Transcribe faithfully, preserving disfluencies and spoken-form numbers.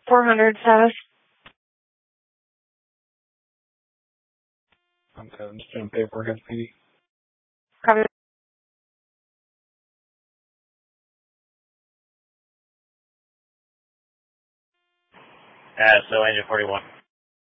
four hundred status. I'm good. I'm just doing paperwork at the P D. Copy. Uh, so engine forty-one.